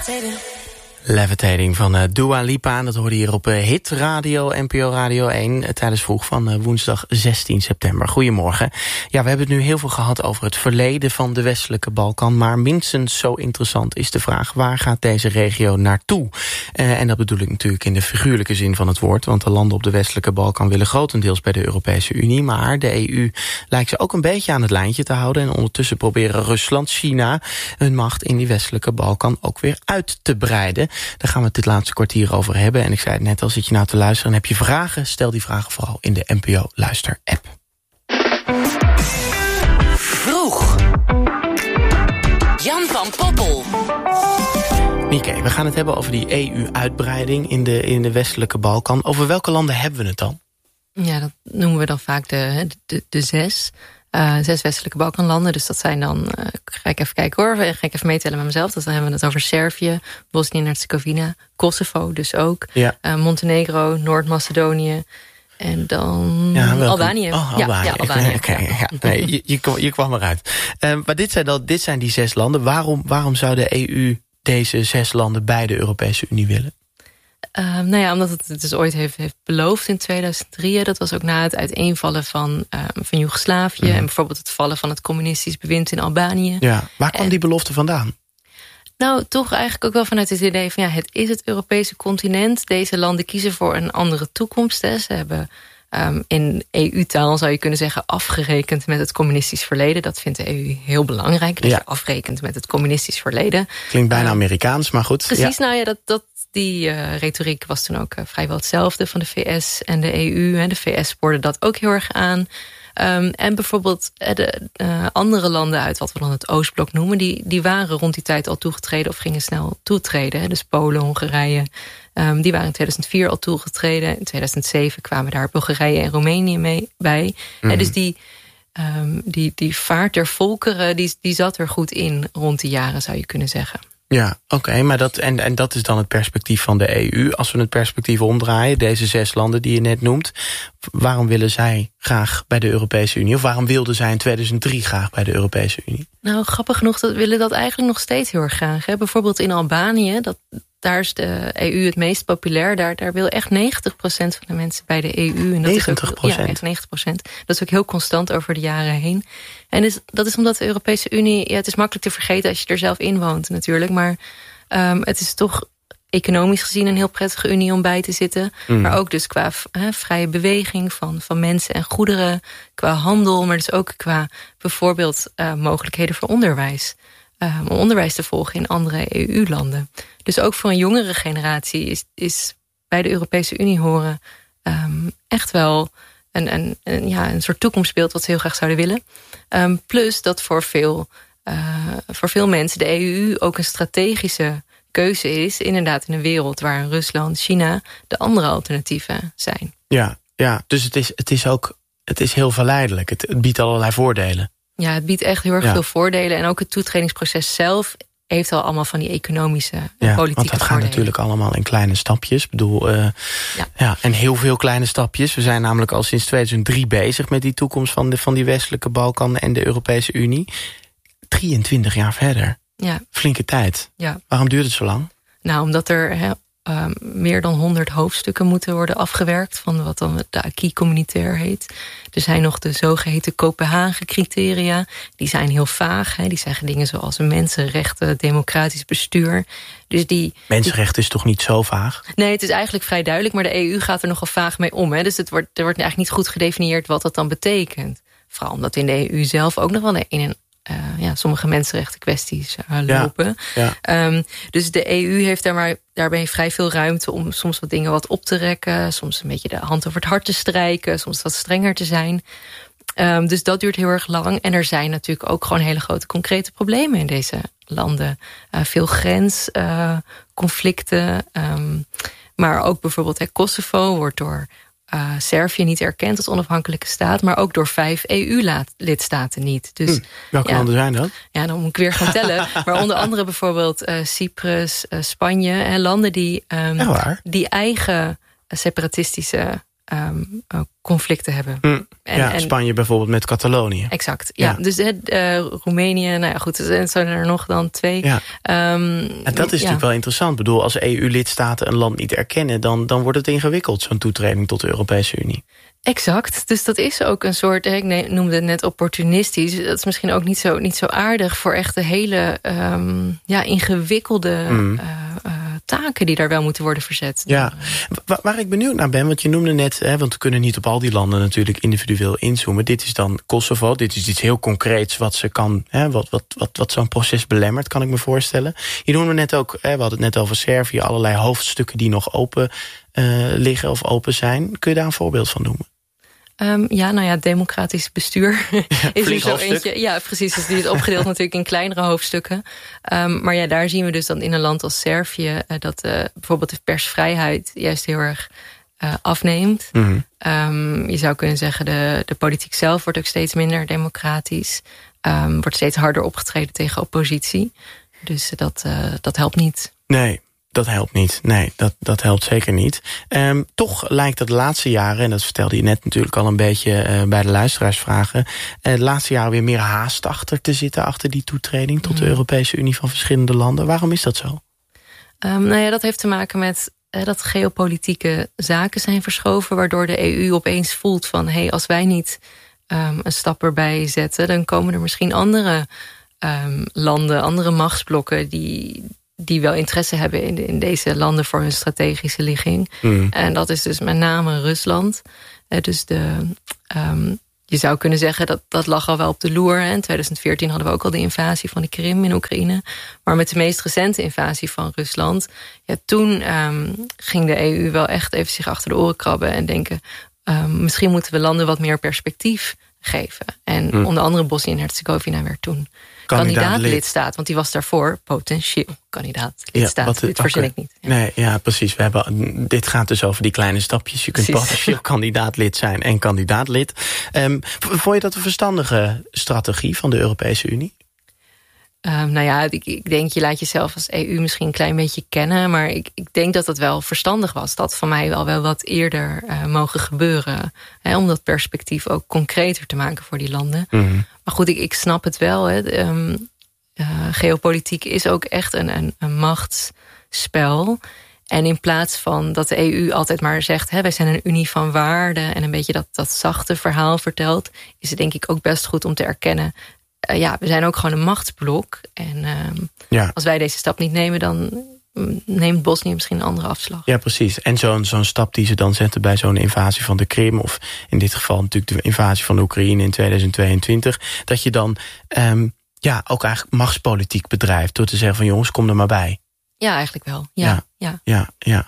Levitating van Dua Lipa. Dat hoorde hier op Hit Radio, NPO Radio 1... tijdens vroeg van woensdag 16 september. Goedemorgen. Ja, we hebben het nu heel veel gehad over het verleden van de westelijke Balkan... maar minstens zo interessant is de vraag... waar gaat deze regio naartoe? En dat bedoel ik natuurlijk in de figuurlijke zin van het woord... want de landen op de westelijke Balkan willen grotendeels bij de Europese Unie... maar de EU lijkt ze ook een beetje aan het lijntje te houden... en ondertussen proberen Rusland, China... hun macht in die westelijke Balkan ook weer uit te breiden... Daar gaan we het dit laatste kwartier over hebben. En ik zei het net al, zit je nou te luisteren en heb je vragen... stel die vragen vooral in de NPO Luister-app. Vroeg. Jan van Poppel. Nieke, we gaan het hebben over die EU-uitbreiding in de westelijke Balkan. Over welke landen hebben we het dan? Ja, dat noemen we dan vaak de 6... 6 westelijke Balkanlanden, dus dat zijn dan... ga ik even kijken hoor, ga ik even meetellen met mezelf. Dus dan hebben we het over Servië, Bosnië en Herzegovina, Kosovo dus ook. Ja. Montenegro, Noord-Macedonië en dan Albanië. Albanië. Ja, Albanië. Okay, ja. Nee, je kwam eruit. Maar dit zijn die 6 landen. Waarom zou de EU deze 6 landen bij de Europese Unie willen? Omdat het dus ooit heeft beloofd in 2003. Dat was ook na het uiteenvallen van Joegoslavië... en bijvoorbeeld het vallen van het communistisch bewind in Albanië. Ja, waar kwam die belofte vandaan? Nou, toch eigenlijk ook wel vanuit het idee van... het is het Europese continent. Deze landen kiezen voor een andere toekomst. Hè. Ze hebben in EU-taal, zou je kunnen zeggen... afgerekend met het communistisch verleden. Dat vindt de EU heel belangrijk. Dat je afrekent met het communistisch verleden. Klinkt bijna Amerikaans, maar goed. Precies, die retoriek was toen ook vrijwel hetzelfde van de VS en de EU. De VS spoorde dat ook heel erg aan. En bijvoorbeeld de andere landen uit wat we dan het Oostblok noemen... die waren rond die tijd al toegetreden of gingen snel toetreden. Dus Polen, Hongarije, die waren in 2004 al toegetreden. In 2007 kwamen daar Bulgarije en Roemenië bij. Dus die vaart der volkeren die zat er goed in rond die jaren, zou je kunnen zeggen. Ja, oké, maar dat is dan het perspectief van de EU. Als we het perspectief omdraaien, deze 6 landen die je net noemt... waarom willen zij graag bij de Europese Unie? Of waarom wilden zij in 2003 graag bij de Europese Unie? Nou, grappig genoeg, willen dat eigenlijk nog steeds heel erg graag. Hè? Bijvoorbeeld in Albanië, daar is de EU het meest populair. Daar wil echt 90% van de mensen bij de EU. En dat 90%? Is ook, ja, echt 90%. Dat is ook heel constant over de jaren heen. En dat is omdat de Europese Unie... Ja, het is makkelijk te vergeten als je er zelf in woont natuurlijk. Maar het is toch economisch gezien een heel prettige unie om bij te zitten. Maar ook dus qua vrije beweging van mensen en goederen. Qua handel, maar dus ook qua bijvoorbeeld mogelijkheden voor onderwijs. Om onderwijs te volgen in andere EU-landen. Dus ook voor een jongere generatie is bij de Europese Unie horen... echt wel een soort toekomstbeeld wat ze heel graag zouden willen. Plus dat voor veel mensen de EU ook een strategische keuze is... inderdaad in een wereld waar Rusland, China de andere alternatieven zijn. Ja, dus het is heel verleidelijk. Het biedt allerlei voordelen. Ja, het biedt echt heel erg veel voordelen. En ook het toetredingsproces zelf heeft al allemaal van die economische en politieke voordelen. Want dat gaat natuurlijk allemaal in kleine stapjes. Ik bedoel, en heel veel kleine stapjes. We zijn namelijk al sinds 2003 bezig met die toekomst van die westelijke Balkan en de Europese Unie. 23 jaar verder. Ja. Flinke tijd. Ja. Waarom duurt het zo lang? Nou, omdat er meer dan 100 hoofdstukken moeten worden afgewerkt... van wat dan de acquis communautaire heet. Er zijn nog de zogeheten Kopenhagen-criteria. Die zijn heel vaag. Die zeggen dingen zoals mensenrechten, democratisch bestuur. Dus mensenrechten is toch niet zo vaag? Nee, het is eigenlijk vrij duidelijk... maar de EU gaat er nogal vaag mee om. Dus er wordt eigenlijk niet goed gedefinieerd wat dat dan betekent. Vooral omdat in de EU zelf ook nog wel sommige mensenrechten kwesties lopen. Ja. Dus de EU heeft daarbij vrij veel ruimte om soms wat dingen wat op te rekken. Soms een beetje de hand over het hart te strijken. Soms wat strenger te zijn. Dus dat duurt heel erg lang. En er zijn natuurlijk ook gewoon hele grote concrete problemen in deze landen. Veel grensconflicten. Maar ook bijvoorbeeld Kosovo wordt door... Servië niet erkend als onafhankelijke staat... maar ook door 5 EU-lidstaten niet. Dus, welke landen zijn dat? Ja, dan moet ik weer gaan tellen. Maar onder andere bijvoorbeeld Cyprus, Spanje... en landen die eigen separatistische conflicten hebben. Spanje bijvoorbeeld met Catalonië. Exact, ja. Dus Roemenië, nou ja, goed, er zijn er nog dan 2. Ja. En dat is natuurlijk wel interessant. Ik bedoel, als EU-lidstaten een land niet erkennen, dan wordt het ingewikkeld, zo'n toetreding tot de Europese Unie. Exact, dus dat is ook een soort, ik noemde het net opportunistisch. Dat is misschien ook niet zo aardig voor echt de hele ingewikkelde taken die daar wel moeten worden verzet. Ja, waar ik benieuwd naar ben, want je noemde net, want we kunnen niet op al die landen natuurlijk individueel inzoomen. Dit is dan Kosovo, dit is iets heel concreets wat ze kan, wat zo'n proces belemmert, kan ik me voorstellen. Je noemde net ook, we hadden het net over Servië, allerlei hoofdstukken die nog open liggen of open zijn. Kun je daar een voorbeeld van noemen? Democratisch bestuur is er zo eentje. Ja, precies. Dus die is opgedeeld natuurlijk in kleinere hoofdstukken. Maar ja, daar zien we dus dan in een land als Servië dat bijvoorbeeld de persvrijheid juist heel erg afneemt. Mm-hmm. Je zou kunnen zeggen, de politiek zelf wordt ook steeds minder democratisch. Wordt steeds harder opgetreden tegen oppositie. Dus dat helpt niet. Nee. Dat helpt niet. Nee, dat helpt zeker niet. Toch lijkt het de laatste jaren, en dat vertelde je net natuurlijk al een beetje bij de luisteraarsvragen, de laatste jaren weer meer haast achter te zitten, achter die toetreding tot de Europese Unie van verschillende landen. Waarom is dat zo? Dat heeft te maken met dat geopolitieke zaken zijn verschoven, waardoor de EU opeens voelt van, als wij niet een stap erbij zetten, dan komen er misschien andere landen, andere machtsblokken die wel interesse hebben in deze landen voor hun strategische ligging. En dat is dus met name Rusland. Dus je zou kunnen zeggen, dat lag al wel op de loer. In 2014 hadden we ook al de invasie van de Krim in Oekraïne. Maar met de meest recente invasie van Rusland, toen ging de EU wel echt even zich achter de oren krabben en denken, misschien moeten we landen wat meer perspectief geven. En onder andere Bosnië en Herzegovina werd toen kandidaat-lidstaat, want die was daarvoor potentieel kandidaat-lidstaat. Dit verzin ik niet. Ja. Nee, ja, precies. Dit gaat dus over die kleine stapjes. Je kunt potentieel kandidaat-lid zijn en kandidaat-lid. Vond je dat een verstandige strategie van de Europese Unie? Ik denk, je laat jezelf als EU misschien een klein beetje kennen, maar ik denk dat het wel verstandig was. Dat van mij wel wat eerder mogen gebeuren. Om dat perspectief ook concreter te maken voor die landen. Mm-hmm. Maar goed, ik snap het wel. Geopolitiek is ook echt een machtsspel. En in plaats van dat de EU altijd maar zegt, wij zijn een unie van waarden en een beetje dat zachte verhaal vertelt, is het denk ik ook best goed om te erkennen, we zijn ook gewoon een machtsblok. En als wij deze stap niet nemen, dan neemt Bosnië misschien een andere afslag. Ja, precies. En zo'n stap die ze dan zetten bij zo'n invasie van de Krim, of in dit geval natuurlijk de invasie van de Oekraïne in 2022... dat je dan ook eigenlijk machtspolitiek bedrijft door te zeggen van jongens, kom er maar bij. Ja, eigenlijk wel. Ja.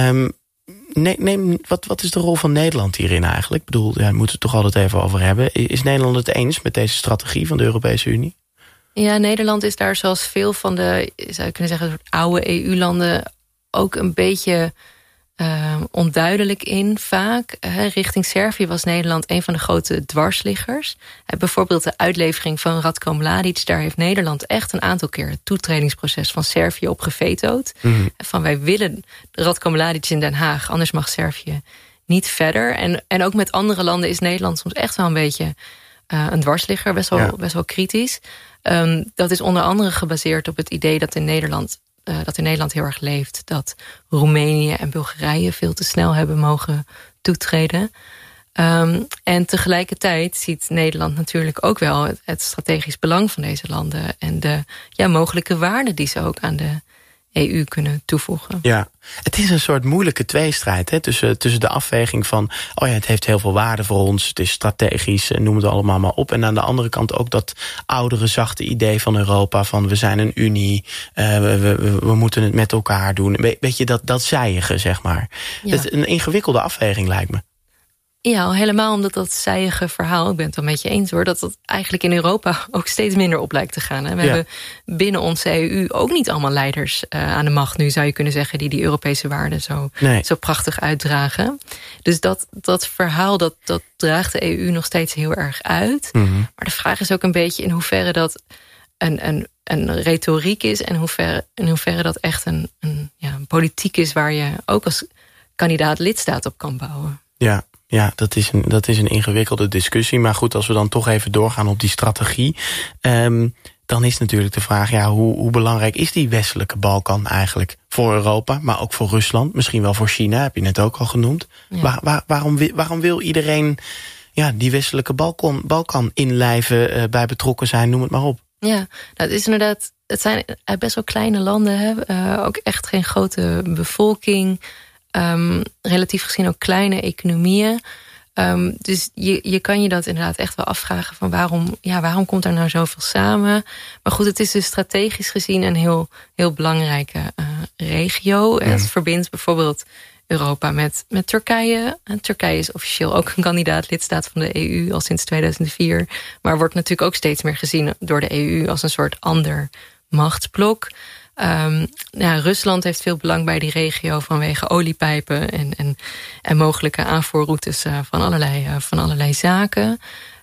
Wat is de rol van Nederland hierin eigenlijk? Ik bedoel, daar moeten we het toch altijd even over hebben. Is Nederland het eens met deze strategie van de Europese Unie? Ja, Nederland is daar zoals veel van de, zou je kunnen zeggen, oude EU-landen ook een beetje onduidelijk in vaak. Richting Servië was Nederland een van de grote dwarsliggers. Bijvoorbeeld de uitlevering van Ratko Mladic. Daar heeft Nederland echt een aantal keer het toetredingsproces van Servië op gevetood. Mm-hmm. Van wij willen Ratko Mladic in Den Haag, anders mag Servië niet verder. En ook met andere landen is Nederland soms echt wel een beetje een dwarsligger, best wel kritisch. Dat is onder andere gebaseerd op het idee dat in Nederland heel erg leeft, dat Roemenië en Bulgarije veel te snel hebben mogen toetreden. En tegelijkertijd ziet Nederland natuurlijk ook wel het strategisch belang van deze landen en de mogelijke waarden die ze ook aan de EU kunnen toevoegen. Ja, het is een soort moeilijke tweestrijd tussen de afweging van het heeft heel veel waarde voor ons, het is strategisch, noem het allemaal maar op. En aan de andere kant ook dat oudere, zachte idee van Europa van we zijn een unie, we moeten het met elkaar doen. Weet je, dat zijige, zeg maar. Ja. Het is een ingewikkelde afweging, lijkt me. Ja, helemaal omdat dat zijige verhaal, ik ben het wel met je eens hoor, dat eigenlijk in Europa ook steeds minder op lijkt te gaan. Hè? We hebben binnen onze EU ook niet allemaal leiders aan de macht nu, zou je kunnen zeggen, die Europese waarden zo prachtig uitdragen. Dus dat verhaal, dat draagt de EU nog steeds heel erg uit. Mm-hmm. Maar de vraag is ook een beetje in hoeverre dat een retoriek is en in hoeverre dat echt een politiek is waar je ook als kandidaat lidstaat op kan bouwen. Ja, dat is een ingewikkelde discussie. Maar goed, als we dan toch even doorgaan op die strategie, dan is natuurlijk de vraag, hoe belangrijk is die westelijke Balkan eigenlijk voor Europa, maar ook voor Rusland, misschien wel voor China, heb je net ook al genoemd. Ja. Waarom wil iedereen die westelijke Balkan inlijven, bij betrokken zijn, noem het maar op? Ja, het is inderdaad, het zijn best wel kleine landen, ook echt geen grote bevolking, relatief gezien ook kleine economieën. Dus je kan je dat inderdaad echt wel afvragen van waarom komt er nou zoveel samen? Maar goed, het is dus strategisch gezien een heel, heel belangrijke regio. Mm. Het verbindt bijvoorbeeld Europa met Turkije. En Turkije is officieel ook een kandidaat-lidstaat van de EU al sinds 2004. Maar wordt natuurlijk ook steeds meer gezien door de EU als een soort ander machtsblok. Rusland heeft veel belang bij die regio vanwege oliepijpen en mogelijke aanvoerroutes van allerlei zaken.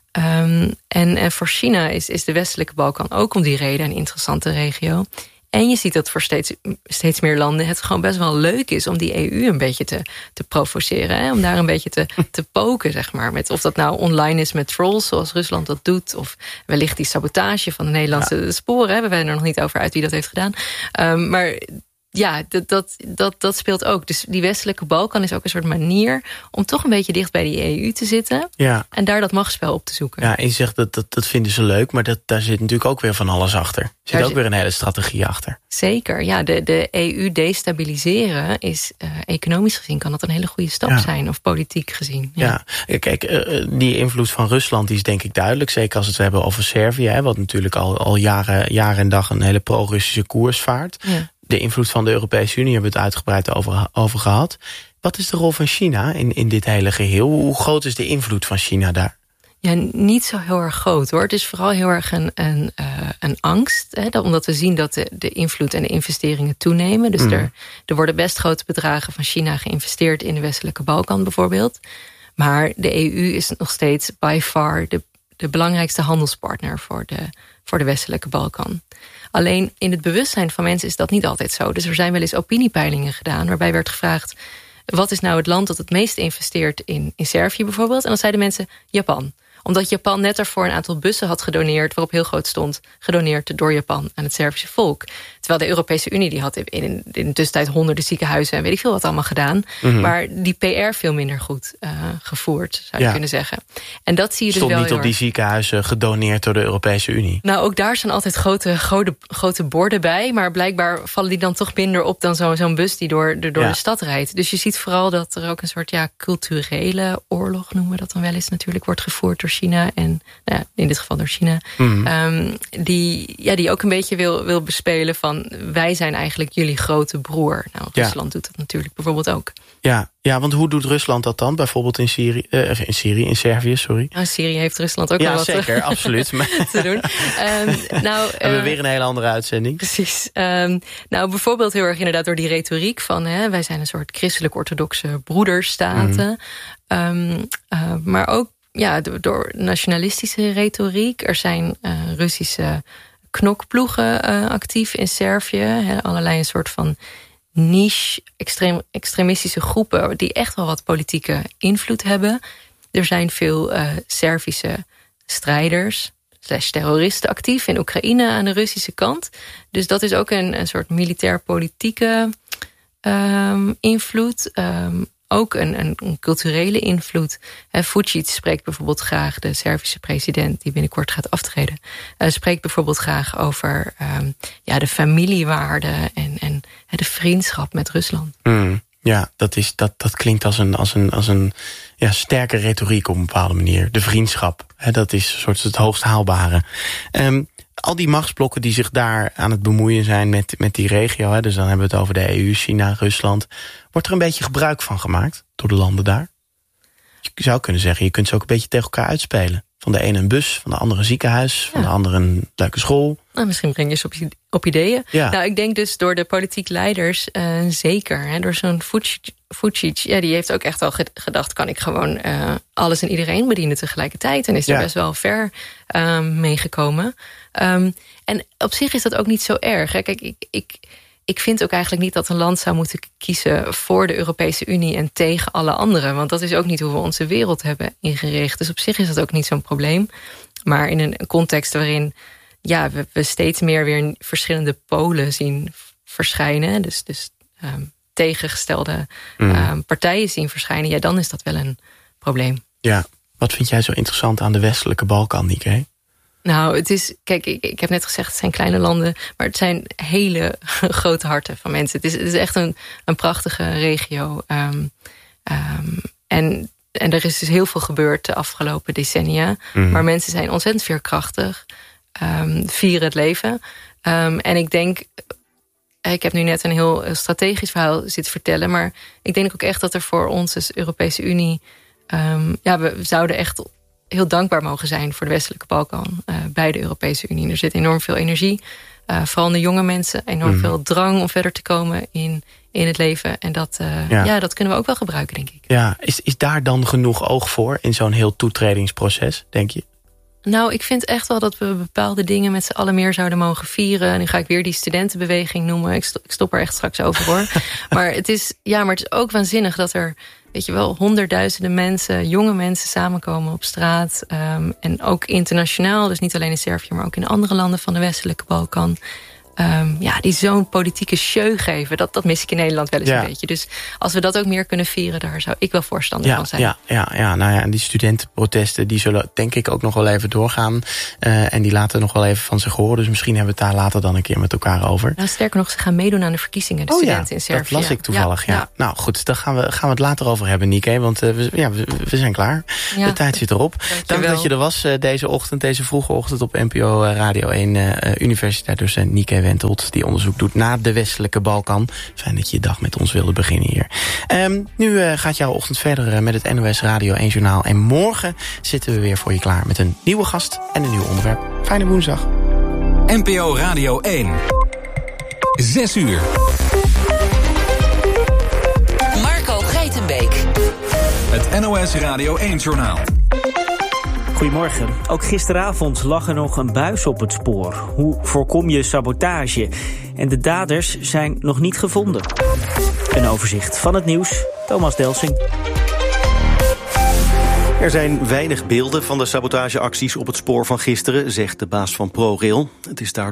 En voor China is de westelijke Balkan ook om die reden een interessante regio. En je ziet dat voor steeds meer landen het gewoon best wel leuk is om die EU een beetje te provoceren. Hè? Om daar een beetje te poken, zeg maar. Of dat nou online is met trolls, zoals Rusland dat doet. Of wellicht die sabotage van de Nederlandse sporen. Hè? We zijn er nog niet over uit wie dat heeft gedaan. Maar ja, dat speelt ook. Dus die westelijke Balkan is ook een soort manier om toch een beetje dicht bij die EU te zitten. Ja. En daar dat machtsspel op te zoeken. Ja, en je zegt dat vinden ze leuk, maar daar zit natuurlijk ook weer van alles achter. Er zit ook weer een hele strategie achter. Zeker, ja. De EU destabiliseren is economisch gezien kan dat een hele goede stap zijn. Of politiek gezien. Ja, kijk, die invloed van Rusland die is denk ik duidelijk. Zeker als we het hebben over Servië, hè, wat natuurlijk al jaren en dag een hele pro-Russische koers vaart. Ja. De invloed van de Europese Unie hebben we het uitgebreid over gehad. Wat is de rol van China in dit hele geheel? Hoe groot is de invloed van China daar? Ja, niet zo heel erg groot hoor. Het is vooral heel erg een angst. Hè, omdat we zien dat de invloed en de investeringen toenemen. Dus er worden best grote bedragen van China geïnvesteerd in de westelijke Balkan bijvoorbeeld. Maar de EU is nog steeds by far de belangrijkste handelspartner voor de westelijke Balkan. Alleen in het bewustzijn van mensen is dat niet altijd zo. Dus er zijn wel eens opiniepeilingen gedaan waarbij werd gevraagd, wat is nou het land dat het meest investeert in Servië bijvoorbeeld? En dan zeiden mensen Japan. Omdat Japan net daarvoor een aantal bussen had gedoneerd, waarop heel groot stond, gedoneerd door Japan aan het Servische volk. Terwijl de Europese Unie die had in de tussentijd honderden ziekenhuizen en weet ik veel wat allemaal gedaan. Mm-hmm. Maar die PR veel minder goed gevoerd, zou je kunnen zeggen. En dat zie je dus wel niet op die ziekenhuizen gedoneerd door de Europese Unie? Nou, ook daar staan altijd grote borden bij. Maar blijkbaar vallen die dan toch minder op dan zo'n bus die door de stad rijdt. Dus je ziet vooral dat er ook een soort culturele oorlog, noemen we dat dan wel eens natuurlijk, wordt gevoerd door China. En in dit geval door China. Mm-hmm. Die ook een beetje wil bespelen van wij zijn eigenlijk jullie grote broer. Nou, Rusland doet dat natuurlijk bijvoorbeeld ook. Ja, want hoe doet Rusland dat dan? Bijvoorbeeld in Servië, sorry. Nou, Syrië heeft Rusland ook wel wat zeker, absoluut. te doen. Hebben we weer een hele andere uitzending. Precies. Bijvoorbeeld heel erg inderdaad door die retoriek van wij zijn een soort christelijk-orthodoxe broederstaten. Maar ook door nationalistische retoriek. Er zijn Russische knokploegen actief in Servië. Allerlei een soort van niche extremistische groepen die echt wel wat politieke invloed hebben. Er zijn veel Servische strijders / terroristen actief in Oekraïne aan de Russische kant. Dus dat is ook een soort militair-politieke invloed. Ook een culturele invloed. Vučić spreekt bijvoorbeeld graag, de Servische president die binnenkort gaat aftreden, spreekt bijvoorbeeld graag over de familiewaarden en de vriendschap met Rusland. Ja, dat klinkt als een sterke retoriek op een bepaalde manier. De vriendschap, dat is een soort het hoogst haalbare. Al die machtsblokken die zich daar aan het bemoeien zijn met die regio, dus dan hebben we het over de EU, China, Rusland. Wordt er een beetje gebruik van gemaakt door de landen daar? Je zou kunnen zeggen, je kunt ze ook een beetje tegen elkaar uitspelen. Van de ene een bus, van de andere een ziekenhuis, van de andere een leuke school. Nou, misschien breng je ze op ideeën. Ja. Nou, ik denk dus door de politiek leiders zeker. Door zo'n Vučić, die heeft ook echt al gedacht, kan ik gewoon alles en iedereen bedienen tegelijkertijd. En is er best wel ver meegekomen. En op zich is dat ook niet zo erg. Hè. Kijk, ik vind ook eigenlijk niet dat een land zou moeten kiezen voor de Europese Unie en tegen alle anderen. Want dat is ook niet hoe we onze wereld hebben ingericht. Dus op zich is dat ook niet zo'n probleem. Maar in een context waarin we steeds meer weer verschillende polen zien verschijnen. Dus tegengestelde partijen zien verschijnen. Dan is dat wel een probleem. Ja, wat vind jij zo interessant aan de westelijke Balkan, Nieke? Nou, het is, kijk, ik heb net gezegd, het zijn kleine landen, maar het zijn hele grote harten van mensen. Het is echt een prachtige regio. En er is dus heel veel gebeurd de afgelopen decennia. Maar mensen zijn ontzettend veerkrachtig, vieren het leven. En ik denk, ik heb nu net een heel strategisch verhaal zitten vertellen, maar ik denk ook echt dat er voor ons als Europese Unie, we zouden echt heel dankbaar mogen zijn voor de westelijke Balkan bij de Europese Unie. Er zit enorm veel energie, vooral in de jonge mensen, enorm veel drang om verder te komen in het leven. En dat kunnen we ook wel gebruiken, denk ik. Ja, is daar dan genoeg oog voor in zo'n heel toetredingsproces, denk je? Nou, ik vind echt wel dat we bepaalde dingen met z'n allen meer zouden mogen vieren. Nu ga ik weer die studentenbeweging noemen. Ik stop er echt straks over, hoor. Maar het is ook waanzinnig dat er, honderdduizenden mensen, jonge mensen samenkomen op straat. En ook internationaal, dus niet alleen in Servië, maar ook in andere landen van de westelijke Balkan. Die zo'n politieke show geven, dat mis ik in Nederland wel eens een beetje. Dus als we dat ook meer kunnen vieren, daar zou ik wel voorstander van zijn. En die studentenprotesten, die zullen denk ik ook nog wel even doorgaan. En die laten nog wel even van zich horen. Dus misschien hebben we het daar later dan een keer met elkaar over. Nou, sterker nog, ze gaan meedoen aan de verkiezingen, de studenten in Servië. Dat las ik toevallig, ja. Nou goed, daar gaan we het later over hebben, Nieke. Want we zijn klaar. De tijd zit erop. Dank dat je er was deze vroege ochtend op NPO Radio 1 Universiteit docent Nieke Wentelt, die onderzoek doet naar de westelijke Balkan. Fijn dat je je dag met ons wilde beginnen hier. Nu gaat jouw ochtend verder met het NOS Radio 1 Journaal. En morgen zitten we weer voor je klaar met een nieuwe gast en een nieuw onderwerp. Fijne woensdag. NPO Radio 1. 6 uur. Marco Geitenbeek. Het NOS Radio 1 Journaal. Goedemorgen. Ook gisteravond lag er nog een buis op het spoor. Hoe voorkom je sabotage? En de daders zijn nog niet gevonden. Een overzicht van het nieuws. Thomas Delsing. Er zijn weinig beelden van de sabotageacties op het spoor van gisteren, zegt de baas van ProRail. Het is daardoor